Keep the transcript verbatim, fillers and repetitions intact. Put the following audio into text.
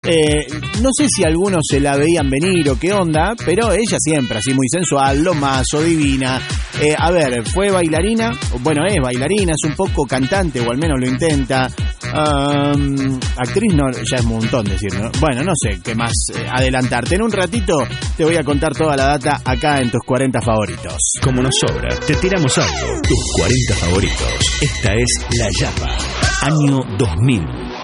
Eh, no sé si algunos se la veían venir o qué onda, pero ella siempre así muy sensual, lomazo, divina. Eh, a ver, fue bailarina, bueno, es bailarina, es un poco cantante, o al menos lo intenta. Um, actriz no, ya es un montón decir, ¿no? Bueno, no sé qué más eh, adelantarte. En un ratito te voy a contar toda la data acá en tus cuarenta favoritos. Como nos sobra, te tiramos algo. Tus cuarenta favoritos. Esta es La Yapa, año dos mil.